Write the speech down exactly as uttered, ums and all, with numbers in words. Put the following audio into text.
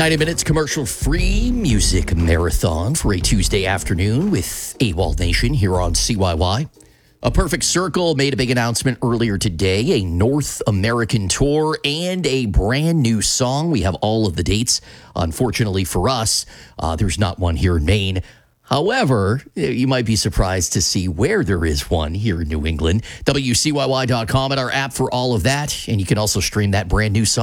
ninety minutes commercial-free music marathon for a Tuesday afternoon with AWOL Nation here on C Y Y. A Perfect Circle made a big announcement earlier today, a North American tour and a brand new song. We have all of the dates. Unfortunately for us, uh, there's not one here in Maine. However, you might be surprised to see where there is one here in New England. W C Y Y dot com and our app for all of that. And you can also stream that brand new song.